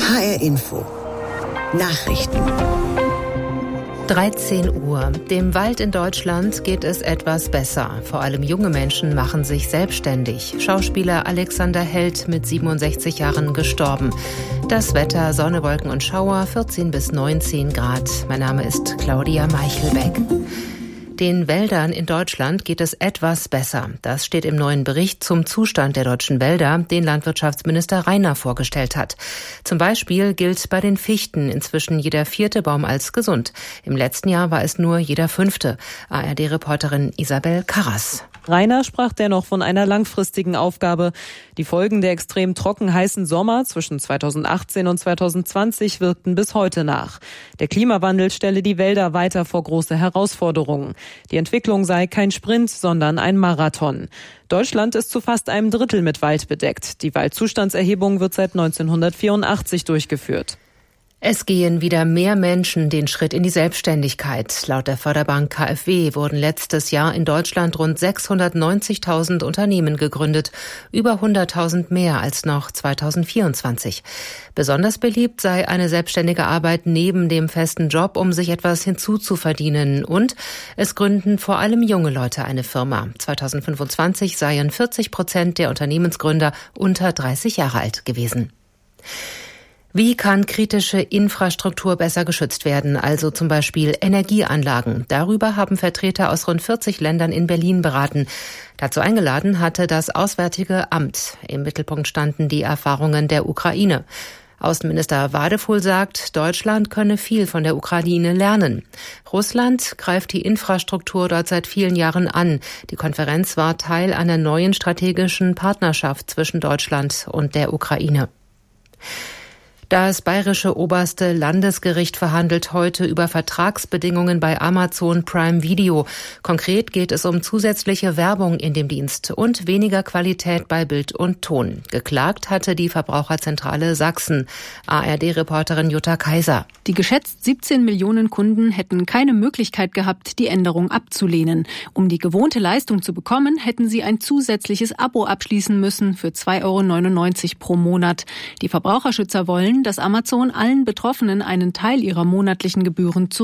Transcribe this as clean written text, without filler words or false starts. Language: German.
HR Info. Nachrichten. 13 Uhr. Dem Wald in Deutschland geht es etwas besser. Vor allem junge Menschen machen sich selbstständig. Schauspieler Alexander Held mit 67 Jahren gestorben. Das Wetter, Sonne, Wolken und Schauer, 14 bis 19 Grad. Mein Name ist Claudia Meichelbeck. Den Wäldern in Deutschland geht es etwas besser. Das steht im neuen Bericht zum Zustand der deutschen Wälder, den Landwirtschaftsminister Rainer vorgestellt hat. Zum Beispiel gilt bei den Fichten inzwischen jeder 4. Baum als gesund. Im letzten Jahr war es nur jeder 5. ARD-Reporterin Isabel Karras. Rainer sprach dennoch von einer langfristigen Aufgabe. Die Folgen der extrem trocken heißen Sommer zwischen 2018 und 2020 wirkten bis heute nach. Der Klimawandel stelle die Wälder weiter vor große Herausforderungen. Die Entwicklung sei kein Sprint, sondern ein Marathon. Deutschland ist zu fast einem Drittel mit Wald bedeckt. Die Waldzustandserhebung wird seit 1984 durchgeführt. Es gehen wieder mehr Menschen den Schritt in die Selbstständigkeit. Laut der Förderbank KfW wurden letztes Jahr in Deutschland rund 690.000 Unternehmen gegründet, über 100.000 mehr als noch 2024. Besonders beliebt sei eine selbstständige Arbeit neben dem festen Job, um sich etwas hinzuzuverdienen. Und es gründen vor allem junge Leute eine Firma. 2025 seien 40% der Unternehmensgründer unter 30 Jahre alt gewesen. Wie kann kritische Infrastruktur besser geschützt werden, also zum Beispiel Energieanlagen? Darüber haben Vertreter aus rund 40 Ländern in Berlin beraten. Dazu eingeladen hatte das Auswärtige Amt. Im Mittelpunkt standen die Erfahrungen der Ukraine. Außenminister Wadefuhl sagt, Deutschland könne viel von der Ukraine lernen. Russland greift die Infrastruktur dort seit vielen Jahren an. Die Konferenz war Teil einer neuen strategischen Partnerschaft zwischen Deutschland und der Ukraine. Das bayerische oberste Landesgericht verhandelt heute über Vertragsbedingungen bei Amazon Prime Video. Konkret geht es um zusätzliche Werbung in dem Dienst und weniger Qualität bei Bild und Ton. Geklagt hatte die Verbraucherzentrale Sachsen. ARD-Reporterin Jutta Kaiser. Die geschätzt 17 Millionen Kunden hätten keine Möglichkeit gehabt, die Änderung abzulehnen. Um die gewohnte Leistung zu bekommen, hätten sie ein zusätzliches Abo abschließen müssen für 2,99 € pro Monat. Die Verbraucherschützer wollen, dass Amazon allen Betroffenen einen Teil ihrer monatlichen Gebühren